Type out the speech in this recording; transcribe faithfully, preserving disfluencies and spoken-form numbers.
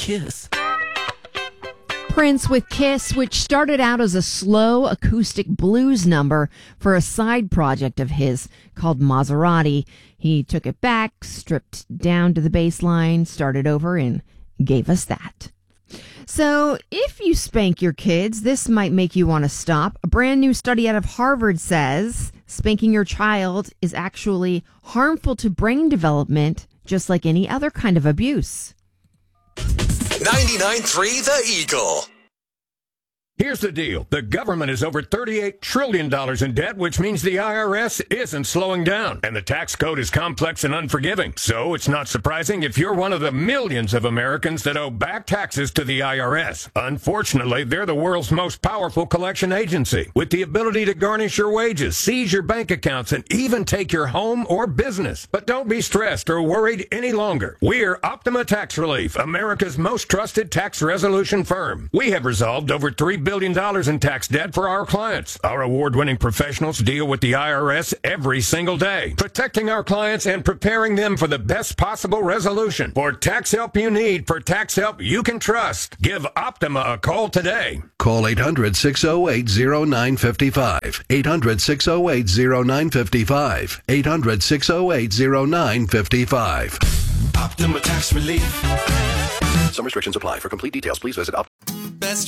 Kiss. Prince with Kiss, which started out as a slow acoustic blues number for a side project of his called Maserati. He took it back, stripped down to the bass line, started over, and gave us that. So if you spank your kids, this might make you want to stop. A brand new study out of Harvard says spanking your child is actually harmful to brain development, just like any other kind of abuse. ninety-nine point three The Eagle. Here's the deal. The government is over thirty-eight trillion dollars in debt, which means the I R S isn't slowing down. And the tax code is complex and unforgiving. So it's not surprising if you're one of the millions of Americans that owe back taxes to the I R S. Unfortunately, they're the world's most powerful collection agency, with the ability to garnish your wages, seize your bank accounts, and even take your home or business. But don't be stressed or worried any longer. We're Optima Tax Relief, America's most trusted tax resolution firm. We have resolved over three billion dollars in tax debt for our clients. Our award-winning professionals deal with the I R S every single day, protecting our clients and preparing them for the best possible resolution. For tax help you need, for tax help you can trust, give Optima a call today. Call eight hundred, six oh eight, oh nine five five. eight hundred, six oh eight, oh nine five five. eight hundred, six oh eight, oh nine five five. Optima Tax Relief. Some restrictions apply. For complete details, please visit Optima.